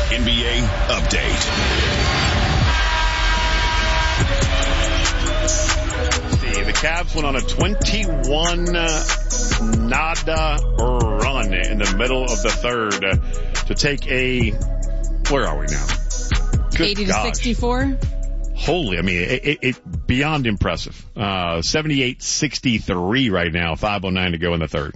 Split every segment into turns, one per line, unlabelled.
NBA Update.
The Cavs went on a 21-nada run in the middle of the third to take where are we now? Good
80
gosh.
to 64.
Holy, I mean, it beyond impressive. 78-63 right now, 5:09 to go in the third.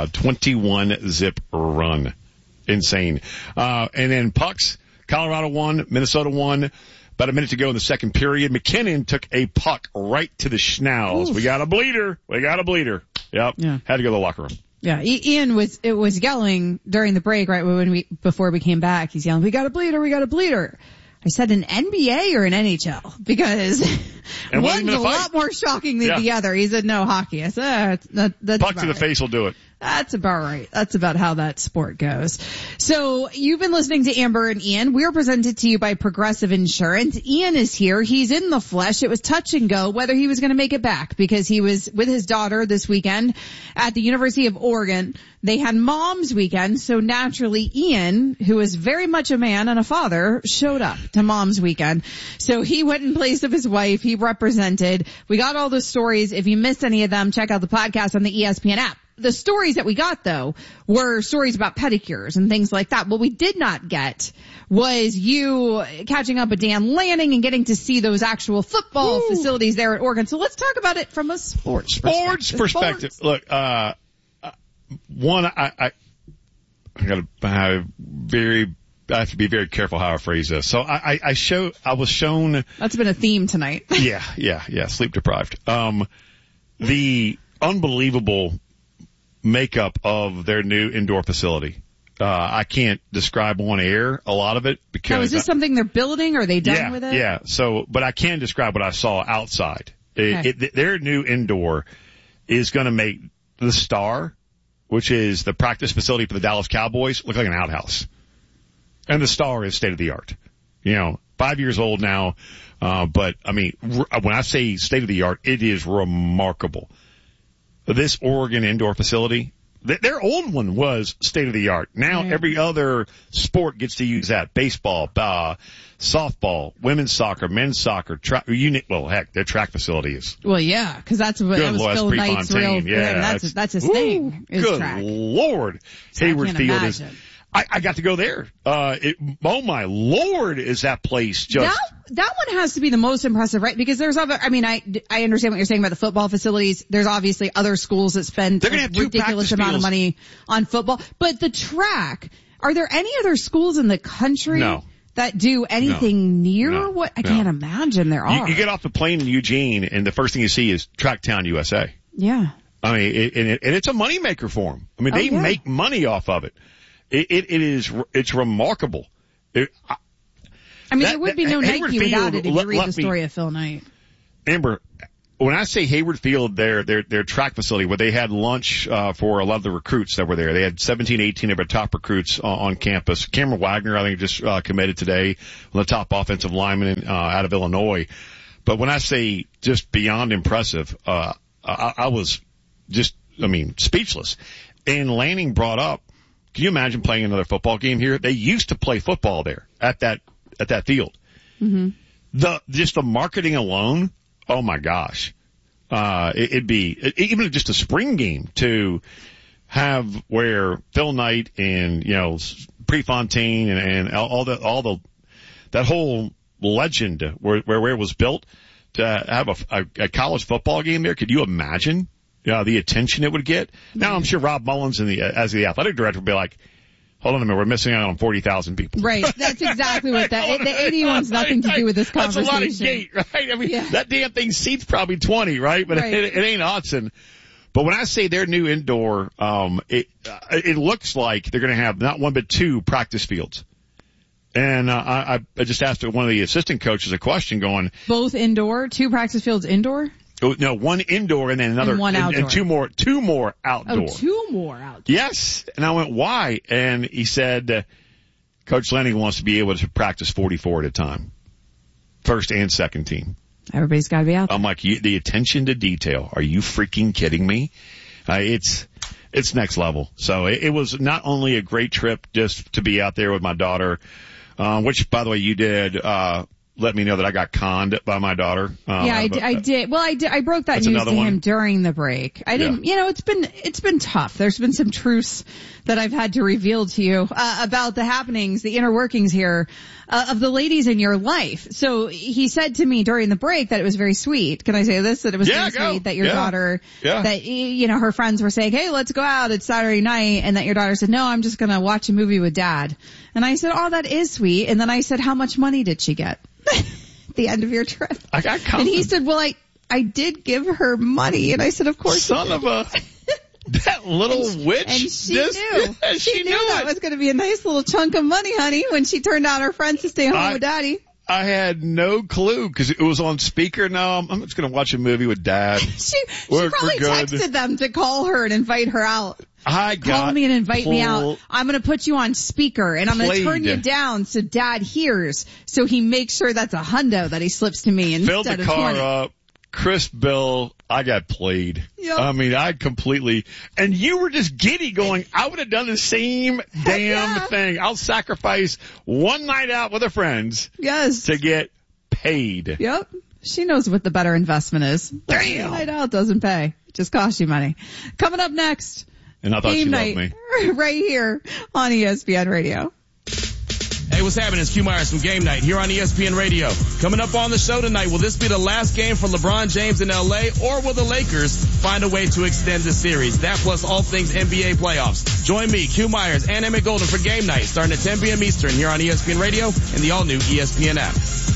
21-zip run. Insane. And then pucks, Colorado won, Minnesota won. About a minute to go in the second period. McKinnon took a puck right to the schnauz. Oof. We got a bleeder. Yep. Yeah. Had to go to the locker room.
Yeah. Ian was yelling during the break, right, before we came back. He's yelling, we got a bleeder. I said an NBA or an NHL because one's a lot more shocking than the other. He said no hockey. I said that's
puck to the face will do it.
That's about right. That's about how that sport goes. So you've been listening to Amber and Ian. We are presented to you by Progressive Insurance. Ian is here. He's in the flesh. It was touch and go whether he was going to make it back because he was with his daughter this weekend at the University of Oregon. They had Mom's Weekend, so naturally Ian, who is very much a man and a father, showed up to Mom's Weekend. So he went in place of his wife. He represented. We got all the stories. If you missed any of them, check out the podcast on the ESPN app. The stories that we got, though, were stories about pedicures and things like that. What we did not get was you catching up with Dan Lanning and getting to see those actual football facilities there at Oregon. So let's talk about it from a sports perspective.
Look, one, I have to be very careful how I phrase this. So I was shown.
That's been a theme tonight.
Yeah. Sleep deprived. The unbelievable makeup of their new indoor facility. I can't describe on air a lot of it because.
Now, is this something they're building? Or are they done with it?
Yeah. So, but I can describe what I saw outside.
Okay.
Their new indoor is going to make the Star, which is the practice facility for the Dallas Cowboys, look like an outhouse. And the Star is state of the art. 5 years old now. But I mean, when I say state of the art, it is remarkable. This Oregon indoor facility, their old one was state of the art. Now every other sport gets to use that. Baseball, softball, women's soccer, men's soccer, their track facility is.
Well, yeah, because that was Phil Knight's real.
Yeah,
that's his thing.
Good
track.
Lord,
So
Hayward Field is. I got to go there. Oh my Lord, is that place just.
That one has to be the most impressive, right? Because there's other, I understand what you're saying about the football facilities. There's obviously other schools that spend a ridiculous amount of money on football. But the track, are there any other schools in the country that do anything near what? I can't imagine there are.
You get off the plane in Eugene and the first thing you see is Tracktown USA.
Yeah.
I mean, and it's a moneymaker for them. I mean, they make money off of it. It's remarkable.
There would be no Nike without it if you read the story of Phil Knight.
Amber, when I say Hayward Field, their track facility where they had lunch for a lot of the recruits that were there. They had 17, 18 of their top recruits on campus. Cameron Wagner, I think, just committed today, the top offensive lineman out of Illinois. But when I say just beyond impressive, I was just, speechless. And Lanning brought up, can you imagine playing another football game here? They used to play football there at that field. Mm-hmm. Just the marketing alone, oh my gosh. It'd be even just a spring game to have where Phil Knight and, Prefontaine and that whole legend where it was built to have a college football game there. Could you imagine? The attention it would get. Now I'm sure Rob Mullins as the athletic director would be like, hold on a minute, we're missing out on 40,000 people.
Right. That's exactly what the 81's nothing to do with this conversation.
That's a lot of gate, right? That damn thing seats probably 20, right? But it ain't Autzen. But when I say their new indoor, it looks like they're going to have not one but two practice fields. And I just asked one of the assistant coaches a question going,
both indoor, two practice fields indoor?
No, one indoor and then another,
and one outdoor.
And two more outdoor.
Oh, two more outdoor.
Yes. And I went, why? And he said, Coach Lanning wants to be able to practice 44 at a time. First and second team.
Everybody's got to be out there.
I'm like, the attention to detail. Are you freaking kidding me? It's next level. So it was not only a great trip just to be out there with my daughter, which, by the way, you did, let me know that I got conned by my daughter.
Yeah, I did. Well, I broke that news to him during the break. I didn't, it's been tough. There's been some truths that I've had to reveal to you, about the happenings, the inner workings here, of the ladies in your life. So he said to me during the break that it was very sweet. Can I say this? That it was very sweet that your daughter, that, her friends were saying, hey, let's go out. It's Saturday night. And that your daughter said, no, I'm just going to watch a movie with Dad. And I said, oh, that is sweet. And then I said, how much money did she get? At the end of your trip.
I got confident.
And he said, well, I did give her money. And I said, of course.
Son of a, that little witch.
And she knew. She knew that was going to be a nice little chunk of money, honey, when she turned out her friends to stay home with Daddy.
I had no clue because it was on speaker. No, I'm just going to watch a movie with Dad.
She probably texted them to call her and invite her out.
Call
me and invite me out. I'm going to put you on speaker and I'm going to turn you down so Dad hears. So he makes sure that's a hundo that he slips to me instead of 20.
Filled the car up. Crisp bill. I got played.
Yep.
I mean, and you were just giddy going, I would have done the same damn thing. I'll sacrifice one night out with her friends.
Yes.
To get paid.
Yep. She knows what the better investment is.
Damn.
Night out doesn't pay. It just costs you money. Coming up next.
And I thought
Game
she
night,
loved me.
Right here on ESPN Radio.
Hey, what's happening? It's Q Myers from Game Night here on ESPN Radio. Coming up on the show tonight, will this be the last game for LeBron James in LA, or will the Lakers find a way to extend the series? That plus all things NBA playoffs. Join me, Q Myers, and Emmett Golden for Game Night, starting at 10 p.m. Eastern here on ESPN Radio and the all-new ESPN app.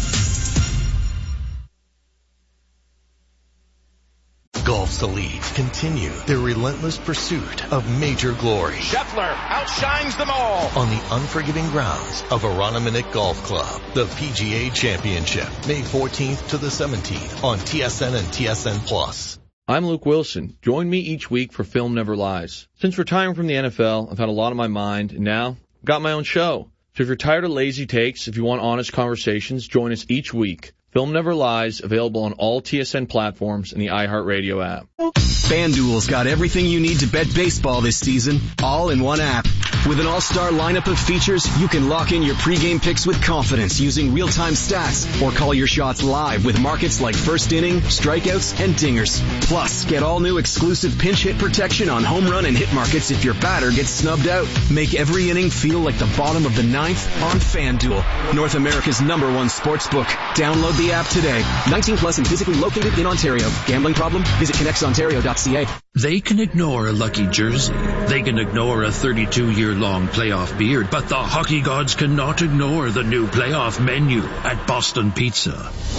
Golf's elite continue their relentless pursuit of major glory.
Scheffler outshines them all
on the unforgiving grounds of Aroniminick Golf Club. The PGA Championship, May 14th to the 17th on TSN and TSN Plus.
I'm Luke Wilson. Join me each week for Film Never Lies. Since retiring from the NFL, I've had a lot on my mind, and now I've got my own show. So if you're tired of lazy takes, if you want honest conversations, join us each week. Film Never Lies, available on all TSN platforms and the iHeartRadio app.
FanDuel's got everything you need to bet baseball this season, all in one app. With an all-star lineup of features, you can lock in your pregame picks with confidence using real-time stats or call your shots live with markets like first inning, strikeouts, and dingers. Plus, get all new exclusive pinch hit protection on home run and hit markets if your batter gets snubbed out. Make every inning feel like the bottom of the ninth on FanDuel, North America's #1 sportsbook. Download the app today. 19 plus and physically located in Ontario. Gambling problem? Visit connexontario.ca.
They can ignore a lucky jersey. They can ignore a 32-year-long playoff beard, but the hockey gods cannot ignore the new playoff menu at Boston Pizza.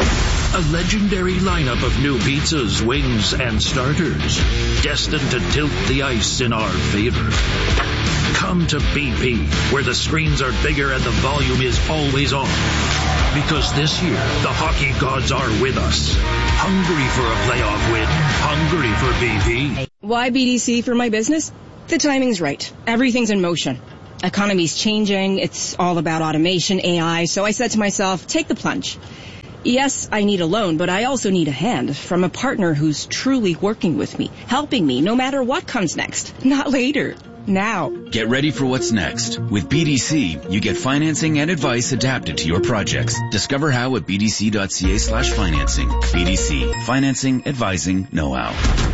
A legendary lineup of new pizzas, wings, and starters, destined to tilt the ice in our favor. Come to BP, where the screens are bigger and the volume is always on. Because this year, the hockey gods are with us. Hungry for a playoff win. Hungry for BP.
Why BDC for my business? The timing's right. Everything's in motion. Economy's changing. It's all about automation, AI. So I said to myself, take the plunge. Yes, I need a loan, but I also need a hand from a partner who's truly working with me, helping me no matter what comes next. Not later. Now.
Get ready for what's next. With BDC, you get financing and advice adapted to your projects. Discover how at bdc.ca/financing. BDC. Financing, advising, know-how.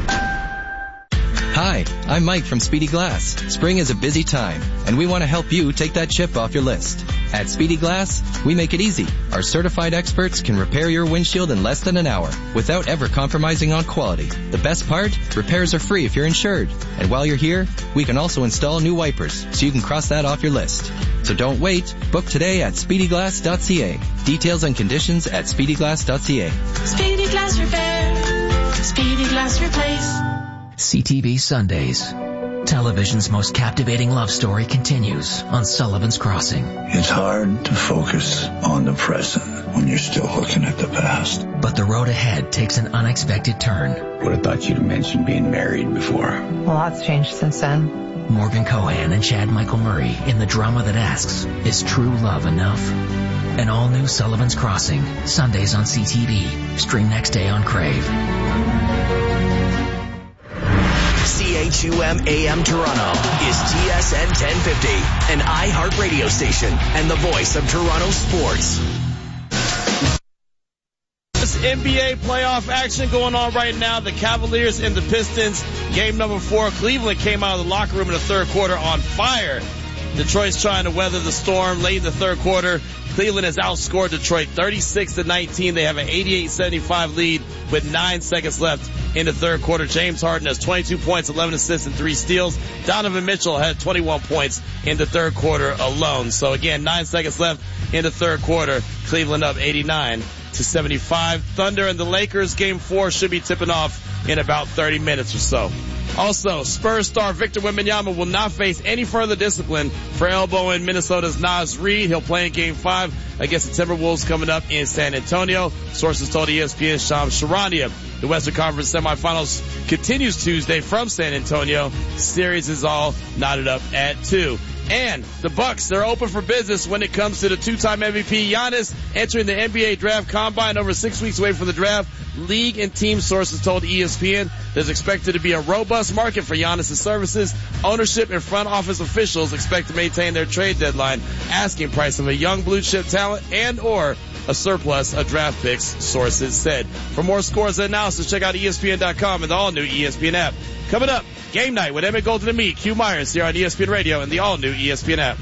Hi, I'm Mike from Speedy Glass. Spring is a busy time, and we want to help you take that chip off your list. At Speedy Glass, we make it easy. Our certified experts can repair your windshield in less than an hour without ever compromising on quality. The best part? Repairs are free if you're insured. And while you're here, we can also install new wipers so you can cross that off your list. So don't wait. Book today at speedyglass.ca. Details and conditions at speedyglass.ca.
Speedy Glass Repair. Speedy Glass Replace.
CTV Sundays. Television's most captivating love story continues on Sullivan's Crossing.
It's hard to focus on the present when you're still looking at the past.
But the road ahead takes an unexpected turn.
Would have thought you'd mentioned being married before.
A lot's changed since then.
Morgan Cohan and Chad Michael Murray in the drama that asks, is true love enough? An all-new Sullivan's Crossing, Sundays on CTV. Stream next day on Crave.
6:32 AM Toronto is TSN 1050, an iHeart radio station and the voice of Toronto sports.
NBA playoff action going on right now. The Cavaliers and the Pistons. Game number 4. Cleveland came out of the locker room in the third quarter on fire. Detroit's trying to weather the storm late in the third quarter. Cleveland has outscored Detroit 36-19. They have an 88-75 lead with 9 seconds left in the third quarter. James Harden has 22 points, 11 assists, and 3 steals. Donovan Mitchell had 21 points in the third quarter alone. So again, 9 seconds left in the third quarter. Cleveland up 89-75. Thunder and the Lakers, game 4 should be tipping off in about 30 minutes or so. Also, Spurs star Victor Wembanyama will not face any further discipline for elbowing Minnesota's Naz Reid. He'll play in game 5 against the Timberwolves coming up in San Antonio. Sources told ESPN's Shams Charania. The Western Conference semifinals continues Tuesday from San Antonio. Series is all knotted up at 2. And the Bucks, they're open for business when it comes to the 2-time MVP Giannis entering the NBA draft combine over 6 weeks away from the draft. League and team sources told ESPN there's expected to be a robust market for Giannis' services. Ownership and front office officials expect to maintain their trade deadline asking price of a young blue chip talent and or a surplus of draft picks, sources said. For more scores and analysis, check out ESPN.com and the all-new ESPN app. Coming up, game night with Emmett Golden and me, Q Myers, here on ESPN Radio and the all-new ESPN app.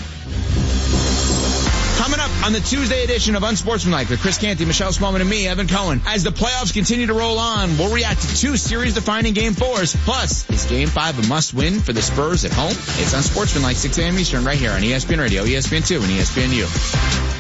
Coming up on the Tuesday edition of Unsportsmanlike with Chris Canty, Michelle Smallman, and me, Evan Cohen. As the playoffs continue to roll on, we'll react to 2 series-defining Game 4s. Plus, is Game 5 a must-win for the Spurs at home? It's Unsportsmanlike, 6 a.m. Eastern, right here on ESPN Radio, ESPN2, and ESPNU.